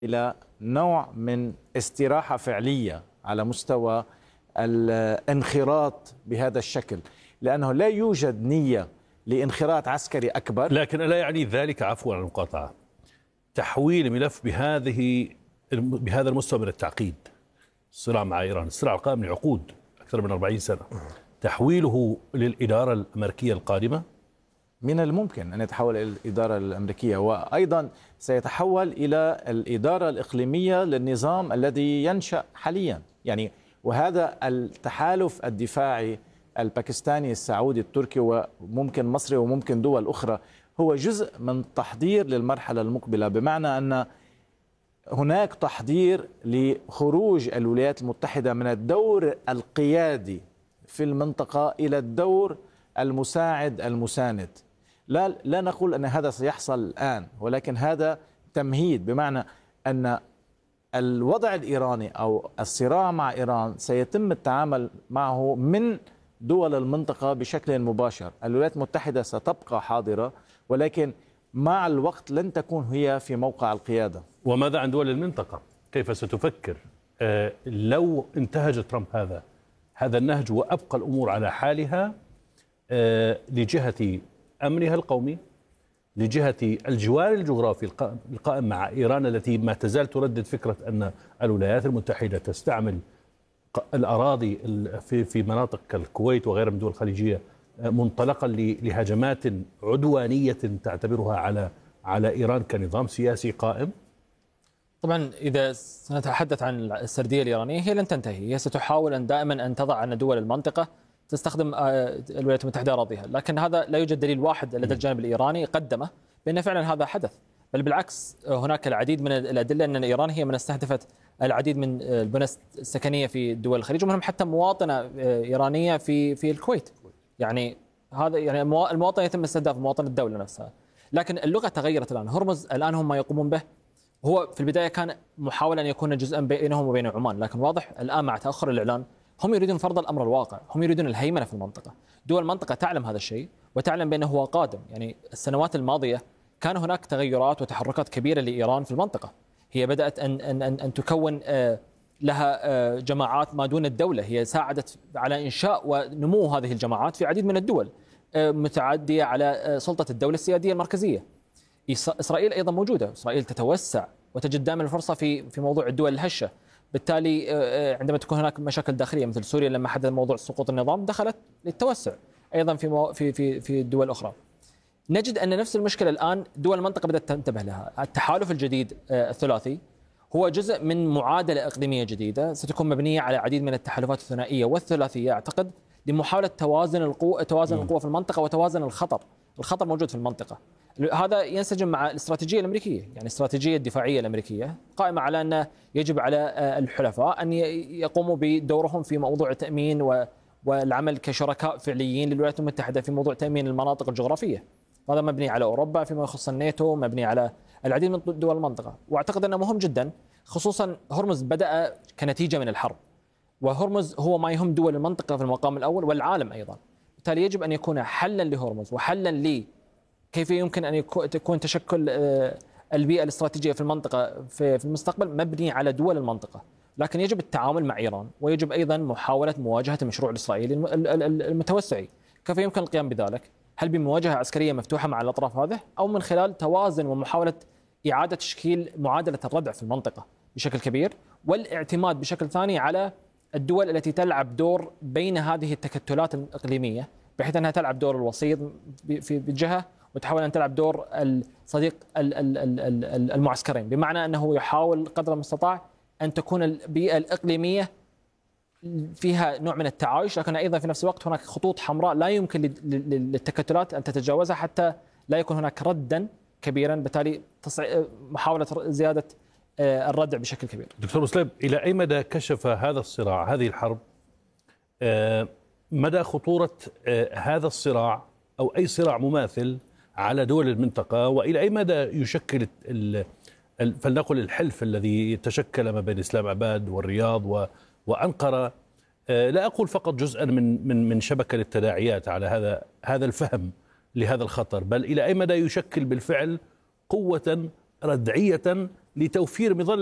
إلى نوع من استراحة فعلية على مستوى الانخراط بهذا الشكل، لأنه لا يوجد نية لانخراط عسكري أكبر. لكن ألا يعني ذلك، عفوا عن المقاطعة، تحويل ملف بهذا المستوى من التعقيد، الصراع مع إيران، الصراع القائم لعقود أكثر من 40 سنة، تحويله للإدارة الأمريكية القادمة؟ من الممكن أن يتحول إلى الإدارة الأمريكية، وأيضا سيتحول إلى الإدارة الإقليمية للنظام الذي ينشأ حاليا. يعني وهذا التحالف الدفاعي الباكستاني السعودي التركي وممكن مصري وممكن دول أخرى هو جزء من تحضير للمرحلة المقبلة، بمعنى أن هناك تحضير لخروج الولايات المتحدة من الدور القيادي في المنطقة إلى الدور المساعد المساند. لا نقول أن هذا سيحصل الآن، ولكن هذا تمهيد، بمعنى أن الوضع الإيراني أو الصراع مع إيران سيتم التعامل معه من دول المنطقة بشكل مباشر. الولايات المتحدة ستبقى حاضرة، ولكن مع الوقت لن تكون هي في موقع القيادة. وماذا عن دول المنطقة؟ كيف ستفكر لو انتهج ترامب هذا النهج وأبقى الأمور على حالها لجهة أمنها القومي، لجهة الجوار الجغرافي القائم مع إيران التي ما تزال تردد فكرة أن الولايات المتحدة تستعمل الأراضي في مناطق الكويت وغيرها من الدول الخليجية منطلقا لهجمات عدوانية تعتبرها على إيران كنظام سياسي قائم؟ طبعا إذا سنتحدث عن السردية الإيرانية هي لن تنتهي، هي ستحاول دائما أن تضع أن دول المنطقة تستخدم الولايات المتحدة أراضيها، لكن هذا لا يوجد دليل واحد لدى الجانب الإيراني قدمه بأن فعلا هذا حدث، بل بالعكس هناك العديد من الأدلة أن إيران هي من استهدفت العديد من البنى السكنية في دول الخليج، ومنهم حتى مواطنة إيرانية في الكويت. يعني هذا يعني المواطن يتم استهداف مواطن الدولة نفسها. لكن اللغة تغيرت الآن. هرمز الآن هم يقومون به، هو في البداية كان محاولة أن يكون جزءا بينهم وبين عمان، لكن واضح الآن مع تأخر الإعلان هم يريدون فرض الأمر الواقع، هم يريدون الهيمنة في المنطقة. دول المنطقة تعلم هذا الشيء وتعلم بأنه هو قادم. يعني السنوات الماضية كان هناك تغيرات وتحركات كبيرة لإيران في المنطقة، هي بدأت أن تكون لها جماعات ما دون الدولة، هي ساعدت على إنشاء ونمو هذه الجماعات في عديد من الدول متعدية على سلطة الدولة السيادية المركزية. إسرائيل أيضا موجودة، إسرائيل تتوسع وتجد دائما الفرصة في موضوع الدول الهشة. بالتالي عندما تكون هناك مشاكل داخلية مثل سوريا لما حدث موضوع سقوط النظام دخلت للتوسع أيضا في دول أخرى. نجد أن نفس المشكلة الآن دول المنطقة بدأت تنتبه لها. التحالف الجديد الثلاثي هو جزء من معادلة إقليمية جديدة ستكون مبنية على عديد من التحالفات الثنائية والثلاثية، أعتقد لمحاولة توازن القوة في المنطقة وتوازن الخطر موجود في المنطقة. هذا ينسجم مع الاستراتيجية الأمريكية، يعني الاستراتيجية الدفاعية الأمريكية قائمة على أن يجب على الحلفاء أن يقوموا بدورهم في موضوع التأمين والعمل كشركاء فعليين للولايات المتحدة في موضوع تأمين المناطق الجغرافية. هذا مبني على أوروبا فيما يخص الناتو، مبني على العديد من دول المنطقة. وأعتقد أنه مهم جدا، خصوصا هرمز بدأ كنتيجة من الحرب، وهرمز هو ما يهم دول المنطقة في المقام الأول والعالم أيضا. بالتالي يجب أن يكون حلا لهرمز وحلا كيف يمكن أن تكون تشكل البيئة الاستراتيجية في المنطقة في المستقبل مبني على دول المنطقة. لكن يجب التعامل مع إيران، ويجب أيضا محاولة مواجهة المشروع الإسرائيلي المتوسعي. كيف يمكن القيام بذلك؟ هل بمواجهة عسكرية مفتوحة مع الأطراف هذه، أو من خلال توازن ومحاولة إعادة تشكيل معادلة الردع في المنطقة بشكل كبير، والاعتماد بشكل ثاني على الدول التي تلعب دور بين هذه التكتلات الإقليمية، بحيث أنها تلعب دور الوسيط في جهة وتحاول أن تلعب دور الصديق المعسكرين، بمعنى أنه يحاول قدر المستطاع أن تكون البيئة الإقليمية فيها نوع من التعايش، لكن أيضا في نفس الوقت هناك خطوط حمراء لا يمكن للتكتلات أن تتجاوزها حتى لا يكون هناك ردا كبيرا، بالتالي محاولة زيادة الردع بشكل كبير. دكتور مسلم، إلى أي مدى كشف هذا الصراع، هذه الحرب، مدى خطورة هذا الصراع أو أي صراع مماثل على دول المنطقة، وإلى أي مدى يشكل فلنقل الحلف الذي تشكل ما بين إسلام آباد والرياض وأنقرة، لا أقول فقط جزءا من شبكة التداعيات على هذا الفهم لهذا الخطر، بل إلى أي مدى يشكل بالفعل قوة ردعية لتوفير مظلة